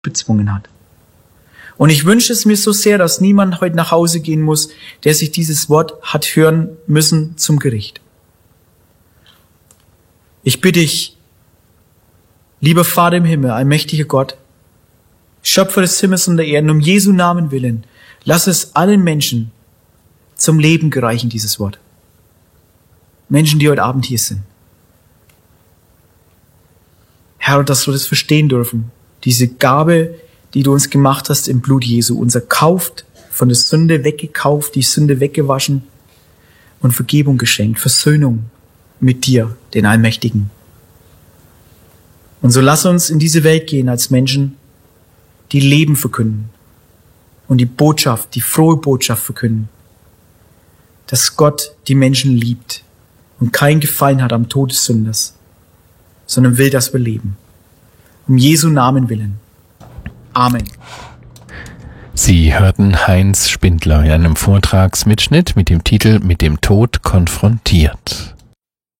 bezwungen hat. Und ich wünsche es mir so sehr, dass niemand heute nach Hause gehen muss, der sich dieses Wort hat hören müssen zum Gericht. Ich bitte dich, lieber Vater im Himmel, allmächtiger Gott, Schöpfer des Himmels und der Erden, um Jesu Namen willen, lass es allen Menschen zum Leben gereichen, dieses Wort. Menschen, die heute Abend hier sind. Herr, dass wir das verstehen dürfen, diese Gabe, die du uns gemacht hast im Blut Jesu, uns erkauft, von der Sünde weggekauft, die Sünde weggewaschen und Vergebung geschenkt, Versöhnung mit dir, den Allmächtigen. Und so lass uns in diese Welt gehen als Menschen, die Leben verkünden und die Botschaft, die frohe Botschaft verkünden, dass Gott die Menschen liebt und kein Gefallen hat am Tod des Sünders, sondern will, dass wir leben. Um Jesu Namen willen. Amen. Sie hörten Heinz Spindler in einem Vortragsmitschnitt mit dem Titel »Mit dem Tod konfrontiert«.